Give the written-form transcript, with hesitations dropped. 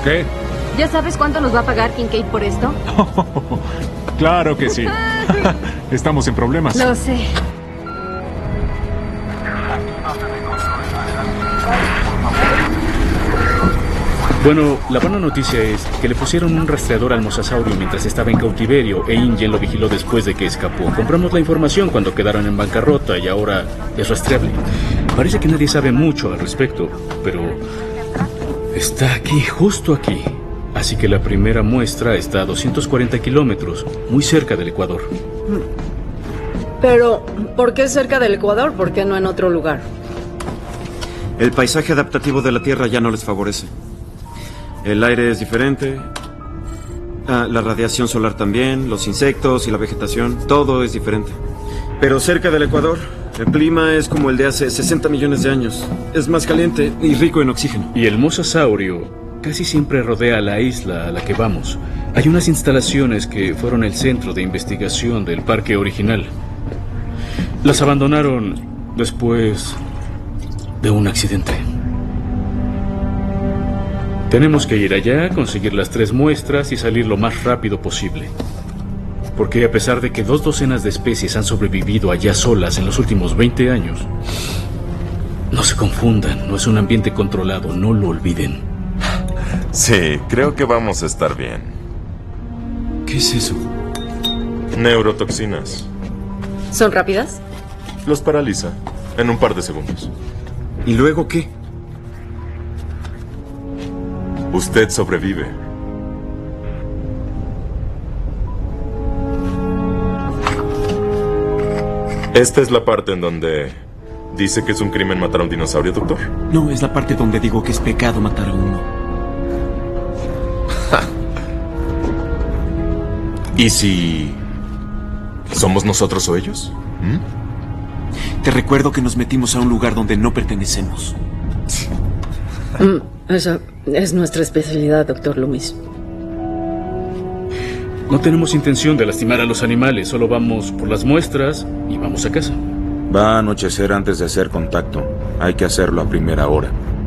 ¿Qué? ¿Ya sabes cuánto nos va a pagar Kincaid por esto? Claro que sí. Estamos en problemas. Lo sé. Bueno, la buena noticia es que le pusieron un rastreador al mosasaurio mientras estaba en cautiverio e Ingen lo vigiló después de que escapó. Compramos la información cuando quedaron en bancarrota y ahora es rastreable. Parece que nadie sabe mucho al respecto, pero está aquí, justo aquí. Así que la primera muestra está a 240 kilómetros, muy cerca del Ecuador. Pero, ¿por qué cerca del Ecuador? ¿Por qué no en otro lugar? El paisaje adaptativo de la Tierra ya no les favorece. El aire es diferente, la radiación solar también, los insectos y la vegetación, todo es diferente. Pero cerca del Ecuador, el clima es como el de hace 60 millones de años. Es más caliente y rico en oxígeno. Y el mosasaurio casi siempre rodea la isla a la que vamos. Hay unas instalaciones que fueron el centro de investigación del parque original. Las abandonaron después de un accidente. Tenemos que ir allá, conseguir las 3 muestras y salir lo más rápido posible. Porque a pesar de que 2 docenas de especies han sobrevivido allá solas en los últimos 20 años, no se confundan, no es un ambiente controlado, no lo olviden. Sí, creo que vamos a estar bien. ¿Qué es eso? Neurotoxinas. ¿Son rápidas? Los paraliza en un par de segundos. ¿Y luego qué? Usted sobrevive. Esta es la parte en donde dice que es un crimen matar a un dinosaurio, doctor. No, es la parte donde digo que es pecado matar a uno. ¿Y si somos nosotros o ellos? Te recuerdo que nos metimos a un lugar donde no pertenecemos. Esa es nuestra especialidad, doctor Loomis. No tenemos intención de lastimar a los animales, solo vamos por las muestras y vamos a casa. Va a anochecer antes de hacer contacto. Hay que hacerlo a primera hora.